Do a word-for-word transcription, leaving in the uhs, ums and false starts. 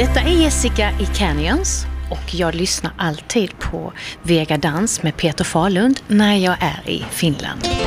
Detta är Jessica i Canyons och jag lyssnar alltid på Vega Dans med Peter Falund när jag är i Finland.